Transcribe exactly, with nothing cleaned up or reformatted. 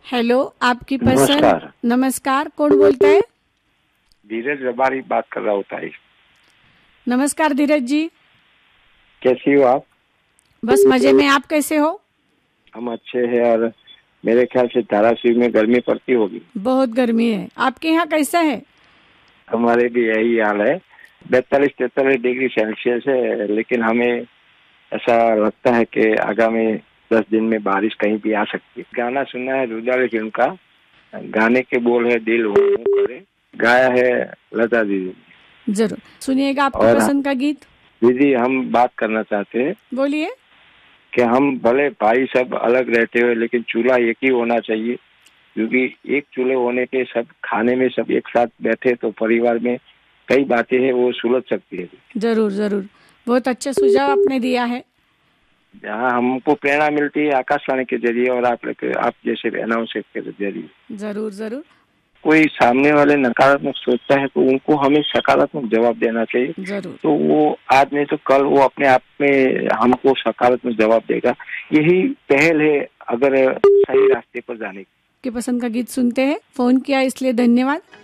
Hello, आपकी पसंद। नमस्कार। नमस्कार, कौन बोलता है? धीरज रबारी बात कर रहा होता है। नमस्कार धीरज जी। कैसी हो आप? बस मजे में, आप कैसे हो? हम अच्छे हैं। और मेरे ख्याल से धाराशिव में गर्मी पड़ती होगी। बहुत गर्मी है। आपके यहाँ कैसा है? हमारे भी यही हाल है। बैतालीस तैतालीस डिग्री सेल्सियस है, लेकिन हमें ऐसा लगता है कि आगामी दस दिन में बारिश कहीं भी आ सकती है। गाना सुना है रुदाली फिल्म का। गाने के बोल है दिल हो करे, गाया है लता दीदी। जरूर सुनिएगा आपकी और पसंद का गीत। दीदी, हम बात करना चाहते हैं बोलिए। कि हम भले भाई सब अलग रहते हुए लेकिन चूल्हा एक ही होना चाहिए, क्योंकि एक चूल्हे होने के सब खाने में सब एक साथ बैठे तो परिवार में कई बातें हैं वो सुलझ सकती है। जरूर जरूर, बहुत अच्छा सुझाव आपने दिया है। जहाँ हमको प्रेरणा मिलती है आकाशवाणी के जरिए और आप आप जैसे अनाउंसर के जरिए। जरूर जरूर कोई सामने वाले नकारात्मक सोचता है तो उनको हमें सकारात्मक जवाब देना चाहिए। जरूर। तो वो आज नहीं तो कल वो अपने आप में हमको सकारात्मक जवाब देगा। यही पहल है अगर सही रास्ते पर जाने की। आपकी पसंद का गीत सुनते हैं। फोन किया इसलिए धन्यवाद।